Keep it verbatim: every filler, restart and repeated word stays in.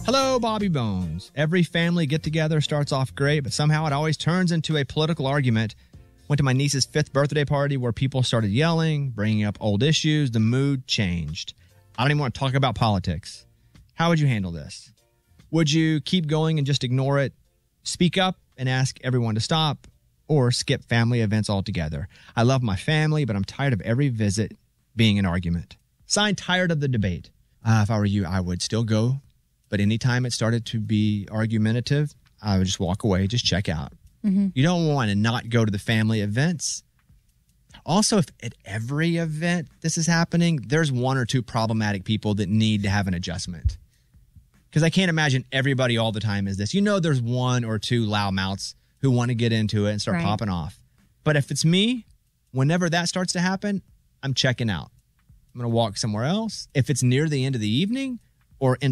Hello, Bobby Bones. Every family get-together starts off great, but somehow it always turns into a political argument. Went to my niece's fifth birthday party where people started yelling, bringing up old issues. The mood changed. I don't even want to talk about politics. How would you handle this? Would you keep going and just ignore it, speak up and ask everyone to stop, or skip family events altogether? I love my family, but I'm tired of every visit being an argument. Signed, tired of the debate. Uh, if I were you, I would still go. But anytime it started to be argumentative, I would just walk away, just check out. Mm-hmm. You don't want to not go to the family events. Also, if at every event this is happening, there's one or two problematic people that need to have an adjustment. Because I can't imagine everybody all the time is this. You know there's one or two loudmouths who want to get into it and start right. popping off. But if it's me, whenever that starts to happen, I'm checking out. I'm going to walk somewhere else. If it's near the end of the evening or in